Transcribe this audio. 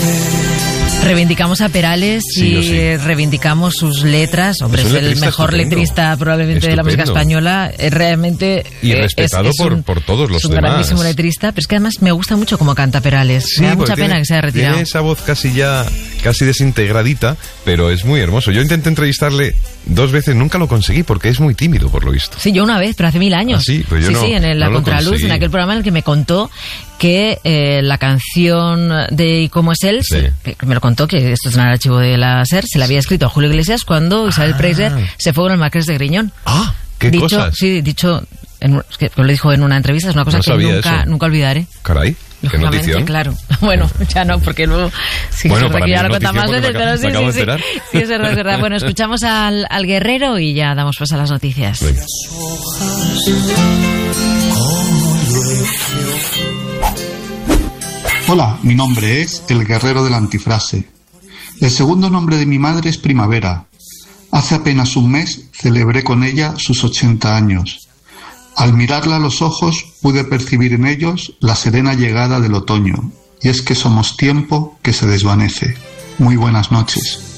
Reivindicamos a Perales y reivindicamos sus letras. Hombre, es el mejor letrista probablemente de la música española. Realmente y respetado por todos los demás. Es un grandísimo letrista, pero es que además me gusta mucho cómo canta Perales. Sí, me da mucha pena que se haya retirado. Tiene esa voz casi desintegradita, pero es muy hermoso. Yo intenté entrevistarle 2 veces, nunca lo conseguí porque es muy tímido, por lo visto. Sí, yo una vez, pero hace 1000 años. ¿Ah, sí? Pues yo en La Contraluz, en aquel programa en el que me contó que la canción de ¿Y cómo es él? Que me lo contó, que esto es en el archivo de la SER, se la había escrito a Julio Iglesias cuando Isabel Preisler se fue con el Marqués de Griñón. ¡Ah! ¿Qué cosas? Sí, dicho, que lo dijo en una entrevista, es una cosa que nunca olvidaré. Caray. ¿Qué notición? Claro. Bueno, ya no, porque luego sí, bueno, para que mí ya lo contamos más veces, pero sí. Sí, es verdad. Bueno, escuchamos al guerrero y ya damos paso a las noticias. Venga. Hola, mi nombre es El Guerrero de la Antifrase. El segundo nombre de mi madre es Primavera. Hace apenas un mes celebré con ella sus 80 años. Al mirarla a los ojos pude percibir en ellos la serena llegada del otoño, y es que somos tiempo que se desvanece. Muy buenas noches.